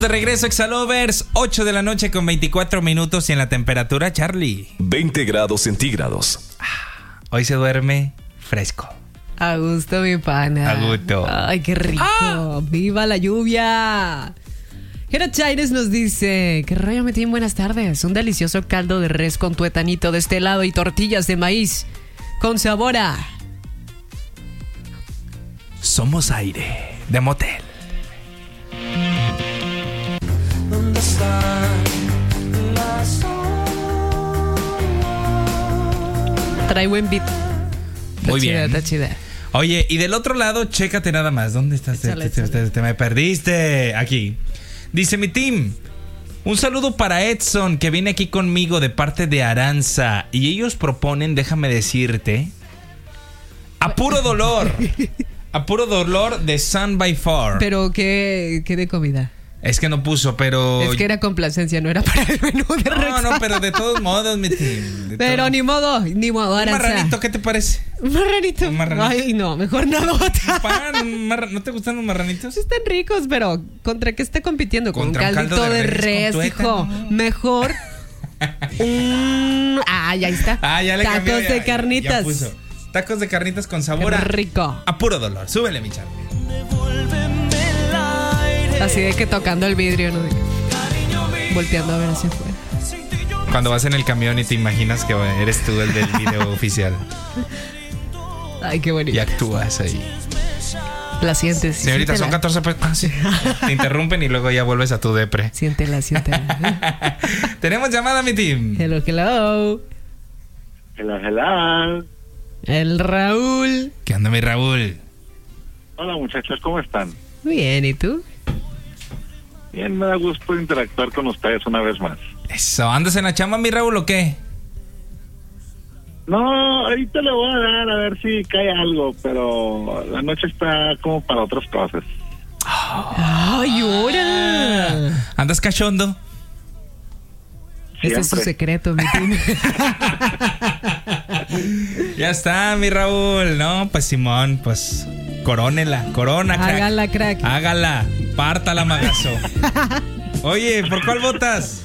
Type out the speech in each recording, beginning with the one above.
De regreso, Exalovers, 8 de la noche con 24 minutos y en la temperatura, Charlie. 20 grados centígrados. Hoy se duerme fresco. A gusto, mi pana. A gusto. Ay, qué rico. ¡Viva la lluvia! Jera Chaires nos dice: ¿qué rollo, Metín? Buenas tardes. Un delicioso caldo de res con tuetanito de este lado y tortillas de maíz con sabor a... Somos aire de motel. Trae buen beat. Muy bien. Está chida. Oye, y del otro lado, chécate nada más. ¿Dónde estás? Échale. Te me perdiste. Aquí. Dice mi team: un saludo para Edson, que viene aquí conmigo de parte de Aranza. Y ellos proponen, déjame decirte, a puro dolor. A puro dolor de Sun by Far. Pero, ¿qué de comida? Es que no puso, pero... Es que era complacencia, no era para el menú de Rex. No, pero de todos modos, mi team. Pero todo. ni modo, Un Aranza. marranito, ¿qué te parece? Un marranito. Ay, no, mejor nada. ¿No te gustan los marranitos? Están ricos, pero ¿contra qué está compitiendo? Con un Contra un caldito caldo de de res, res, con hijo. tuétano. Mejor ya está. Ya le cambió, Tacos de carnitas. ya puso. Tacos de carnitas con sabor Qué rico. a puro dolor. Súbele, mi Charlie. Así de que tocando el vidrio, ¿no? Volteando a ver hacia afuera. Cuando vas en el camión y te imaginas que eres tú el del video oficial. Ay, qué bonito. Y actúas ahí. La sientes. Señorita, son 14 pesos. Sí. Te interrumpen y luego ya vuelves a tu depre. Siéntela. Tenemos llamada, mi team. Hello. Hello. El Raúl. ¿Qué onda, mi Raúl? Hola muchachos, ¿cómo están? Bien, ¿y tú? Bien, me da gusto interactuar con ustedes una vez más. Eso, ¿andas en la chamba, mi Raúl, o qué? No, ahorita le voy a ver si cae algo, pero la noche está como para otras cosas. ¡Ay, ahora! ¿Andas cachondo? Ese es su Siempre. secreto, mi team. Ya está, mi Raúl. No, pues Simón, pues corona, crack. Hágala, crack. Hágala, pártala, magazo. Oye, ¿por cuál votas?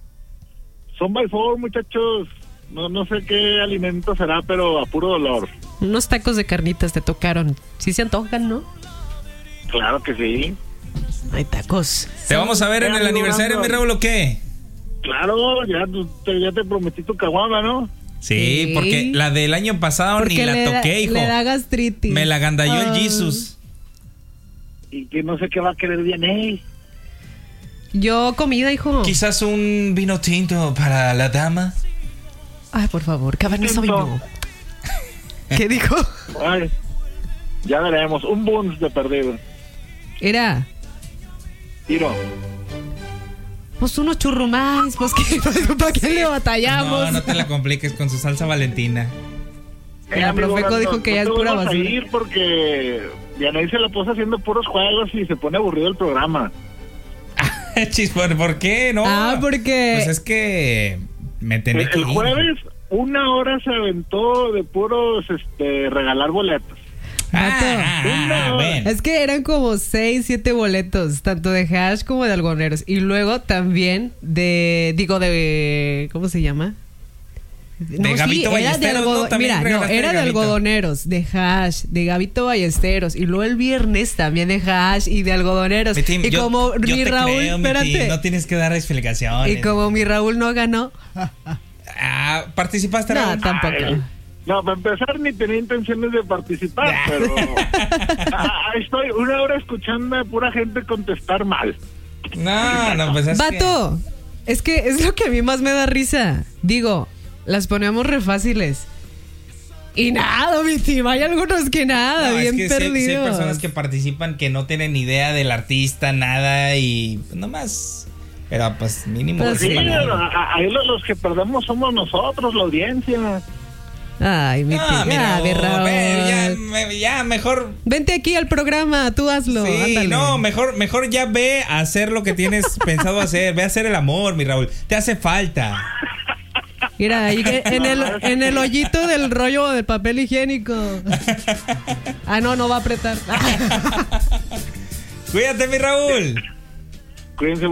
Son by four, muchachos. No sé qué alimento será, pero a puro dolor. Unos tacos de carnitas te tocaron. Sí se antojan, ¿no? Claro que sí. Hay tacos. ¿Te vamos a ver en el aniversario, mi Raúl, o qué? Claro, ya te prometí tu caguama, ¿no? Sí, Sí. porque la del año pasado Porque ni la toqué, hijo. Le da gastritis. Me la gandalló el Jesus. Y que no sé qué va a querer bien, Yo comida, hijo. Quizás un vino tinto para la dama. Ay, por favor, Cabernet Sauvignon. ¿Qué dijo? Ay, ya veremos. Un Buns de perdido. Era, Tiro. pues unos churrumais, pues que ¿para qué le batallamos? No te la compliques con su salsa Valentina. La Amigo, Profeco dijo que ya es te pura vamos a basura. ir porque Yanay se la pasa haciendo puros juegos y se pone aburrido el programa. Chis, ¿por qué? No. Porque Pues es que me tenés que El ir. jueves 1 hora se aventó de puros regalar boletos. Bueno. es que eran como 6, 7 boletos, tanto de hash como de algodoneros. Y luego también de ¿cómo se llama? De Gabito Ballesteros, ¿no? También Mira, regalaste era de Gabito. algodoneros, de hash, de Gabito Ballesteros. Y luego el viernes también de hash y de algodoneros. Mi team, y como mi te Raúl, creo, mi espérate. team, no tienes que dar explicaciones. Y como mi Raúl no ganó. ¿Participaste, No, Raúl? tampoco. No, para empezar ni tenía intenciones de participar, pero ahí estoy 1 hora escuchando a pura gente contestar mal. No, pues es Vato, es que es lo que a mí más me da risa. Digo, las ponemos re fáciles. Y nada, mi team, hay algunos que nada, No, bien es que sí perdidos. hay personas que participan que no tienen idea del artista, nada, y pues, nomás. Pero pues mínimo. Pues Sí, sí. ahí los que perdemos somos nosotros, la audiencia. Ay, mi team, ya, mi Raúl. Ya, mejor. Vente aquí al programa, tú hazlo. Sí, ándale. no, mejor ya ve a hacer lo que tienes pensado hacer. Ve a hacer el amor, mi Raúl. Te hace falta. Mira, ahí en el hoyito del rollo de papel higiénico. No va a apretar. Cuídate, mi Raúl. Cuídense